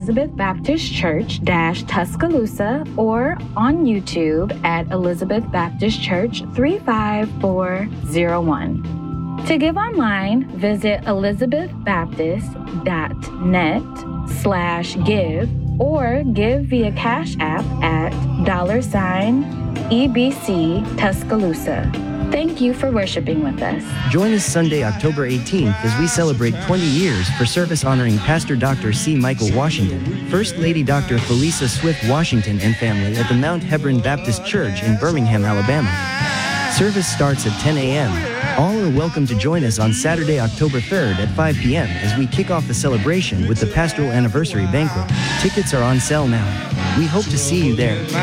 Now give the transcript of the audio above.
Elizabeth Baptist Church Tuscaloosa or on YouTube at Elizabeth Baptist Church 35401. To give online, visit elizabethbaptist.net/give or give via Cash App at $EBC Tuscaloosa. Thank you for worshiping with us. Join us Sunday, October 18th as we celebrate 20 years for service honoring Pastor Dr. C. Michael Washington, First Lady Dr. Felisa Swift Washington and family at the Mount Hebron Baptist Church in Birmingham, Alabama. Service starts at 10 a.m. All are welcome to join us on Saturday, October 3rd at 5 p.m. as we kick off the celebration with the Pastoral Anniversary Banquet. Tickets are on sale now. We hope to see you there.